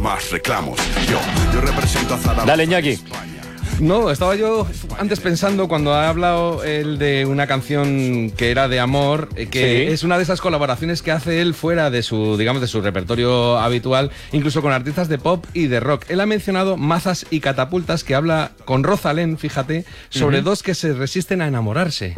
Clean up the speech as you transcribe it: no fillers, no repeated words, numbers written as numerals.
más reclamos. Yo represento a Zaragoza. Dale, Iñaki. No, estaba yo antes pensando cuando ha hablado él de una canción que era de amor, que es una de esas colaboraciones que hace él fuera de su, digamos, de su repertorio habitual, incluso con artistas de pop y de rock. Él ha mencionado Mazas y Catapultas, que habla con Rosalén, fíjate, sobre dos que se resisten a enamorarse.